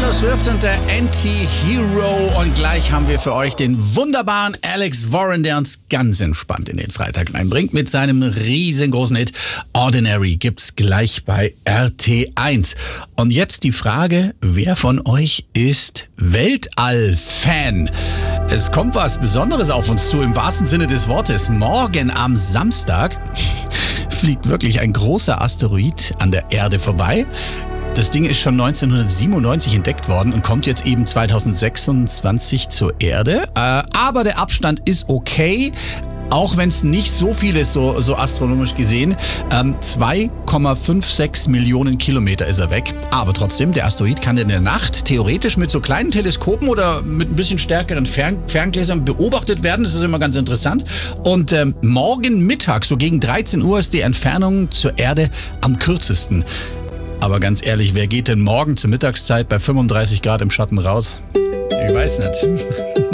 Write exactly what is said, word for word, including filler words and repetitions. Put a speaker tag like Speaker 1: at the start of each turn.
Speaker 1: Taylor Swift und der Anti-Hero. Und gleich haben wir für euch den wunderbaren Alex Warren, der uns ganz entspannt in den Freitag reinbringt mit seinem riesengroßen Hit Ordinary. Gibt's gleich bei R T eins. Und jetzt die Frage, wer von euch ist Weltall-Fan? Es kommt was Besonderes auf uns zu, im wahrsten Sinne des Wortes. Morgen am Samstag fliegt wirklich ein großer Asteroid an der Erde vorbei. Das Ding ist schon neunzehnhundertsiebenundneunzig entdeckt worden und kommt jetzt eben zweitausendsechsundzwanzig zur Erde. Äh, aber der Abstand ist okay, auch wenn es nicht so viel ist, so, so astronomisch gesehen. Ähm, zwei Komma sechsundfünfzig Millionen Kilometer ist er weg. Aber trotzdem, der Asteroid kann in der Nacht theoretisch mit so kleinen Teleskopen oder mit ein bisschen stärkeren Fern Ferngläsern beobachtet werden. Das ist immer ganz interessant. Und ähm, morgen Mittag, so gegen dreizehn Uhr, ist die Entfernung zur Erde am kürzesten. Aber ganz ehrlich, wer geht denn morgen zur Mittagszeit bei fünfunddreißig Grad im Schatten raus? Ich weiß nicht.